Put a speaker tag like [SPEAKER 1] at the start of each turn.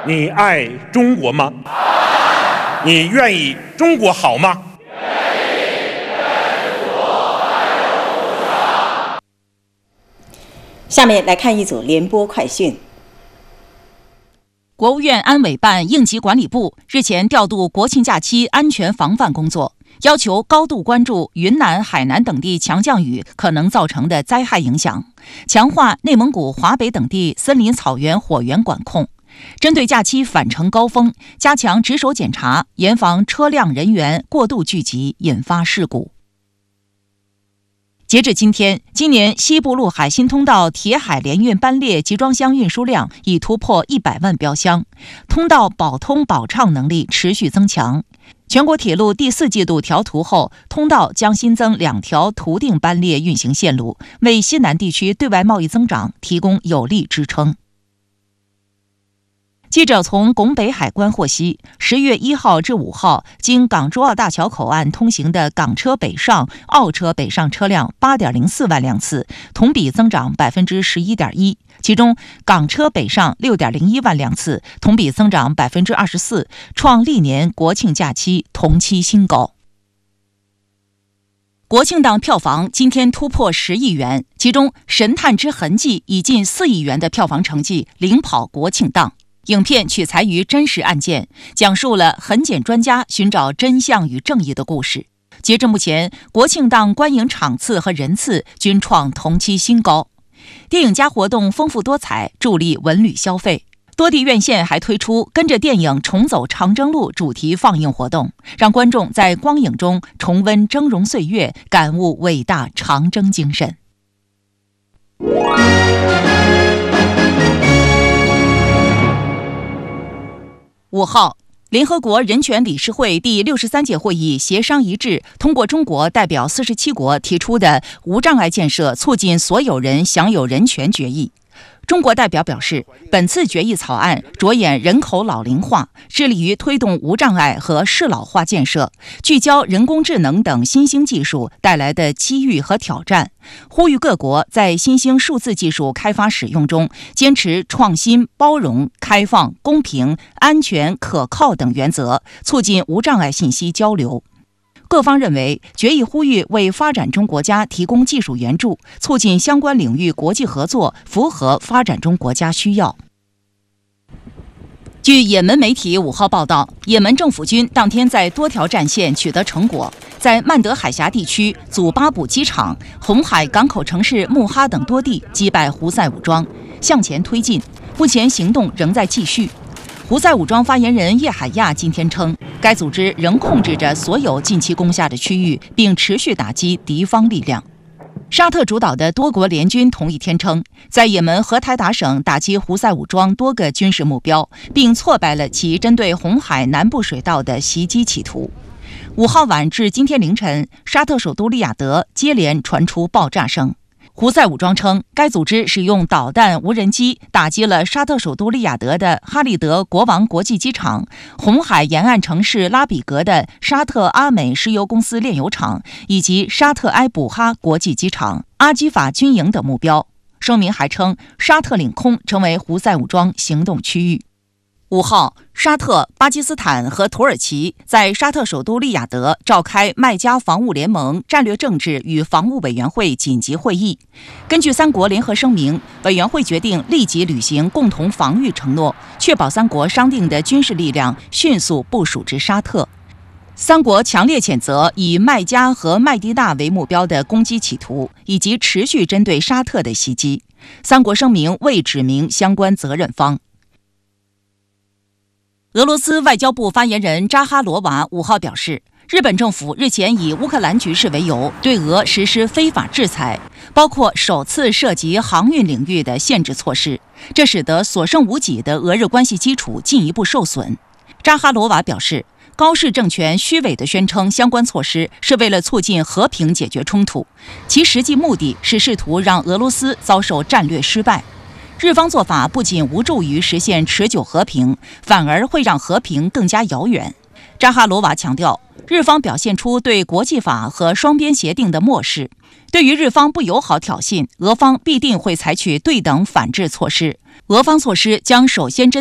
[SPEAKER 1] 你爱中国吗？你愿意中国好吗？
[SPEAKER 2] 下面来看一组联播快讯。
[SPEAKER 3] 国务院安委办应急管理部日前调度国庆假期安全防范工作，要求高度关注云南、海南等地强降雨可能造成的灾害影响，强化内蒙古、华北等地森林草原火源管控。针对假期返程高峰，加强值守检查，严防车辆人员过度聚集引发事故。截至今天，今年西部陆海新通道铁海联运班列集装箱运输量已突破100万标箱，通道保通保畅能力持续增强。全国铁路第4季度调图后，通道将新增2条图定班列运行线路，为西南地区对外贸易增长提供有力支撑。记者从拱北海关获悉，10月1号至5号经港珠澳大桥口岸通行的港车北上、澳车北上车辆8.04万辆次，同比增长11.1%，其中港车北上6.01万辆次，同比增长24%，创历年国庆假期同期新高。国庆档票房今天突破10亿元，其中《神探之痕迹》以近4亿元的票房成绩领跑国庆档。影片取材于真实案件，讲述了痕检专家寻找真相与正义的故事。截至目前，国庆档观影场次和人次均创同期新高。电影节活动丰富多彩，助力文旅消费。多地院线还推出跟着电影重走长征路主题放映活动，让观众在光影中重温峥嵘岁月，感悟伟大长征精神。5号，联合国人权理事会第63届会议协商一致，通过中国代表47国提出的无障碍建设促进所有人享有人权决议。中国代表表示，本次决议草案着眼人口老龄化，致力于推动无障碍和适老化建设，聚焦人工智能等新兴技术带来的机遇和挑战，呼吁各国在新兴数字技术开发使用中坚持创新、包容、开放、公平、安全、可靠等原则，促进无障碍信息交流。各方认为，决议呼吁为发展中国家提供技术援助，促进相关领域国际合作，符合发展中国家需要。据也门媒体5号报道，也门政府军当天在多条战线取得成果，在曼德海峡地区祖巴卜机场、红海港口城市穆哈等多地击败胡塞武装，向前推进。目前行动仍在继续。胡塞武装发言人叶海亚今天称，该组织仍控制着所有近期攻下的区域，并持续打击敌方力量。沙特主导的多国联军同一天称，在也门荷台达省打击胡塞武装多个军事目标，并挫败了其针对红海南部水道的袭击企图。5号晚至今天凌晨，沙特首都利雅得接连传出爆炸声。胡塞武装称，该组织使用导弹、无人机打击了沙特首都利雅得的哈利德国王国际机场、红海沿岸城市拉比格的沙特阿美石油公司炼油厂以及沙特埃卜哈国际机场、阿基法军营等目标。声明还称，沙特领空成为胡塞武装行动区域。5号，沙特、巴基斯坦和土耳其在沙特首都利雅得召开麦加防务联盟战略政治与防务委员会紧急会议。根据3国联合声明，委员会决定立即履行共同防御承诺，确保3国商定的军事力量迅速部署至沙特。3国强烈谴责以麦加和麦地那为目标的攻击企图，以及持续针对沙特的袭击。3国声明未指明相关责任方。俄罗斯外交部发言人扎哈罗娃5号表示，日本政府日前以乌克兰局势为由，对俄实施非法制裁，包括首次涉及航运领域的限制措施，这使得所剩无几的俄日关系基础进一步受损。扎哈罗娃表示，高市政权虚伪地宣称相关措施是为了促进和平解决冲突，其实际目的是试图让俄罗斯遭受战略失败。日方做法不仅无助于实现持久和平，反而会让和平更加遥远。扎哈罗娃强调，日方表现出对国际法和双边协定的漠视，对于日方不友好挑衅，俄方必定会采取对等反制措施。俄方措施将首先针